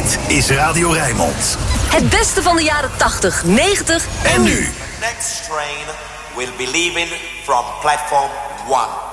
Dit is Radio Rijnmond. Het beste van de jaren 80, 90 en nu. The next train will be leaving from platform 1.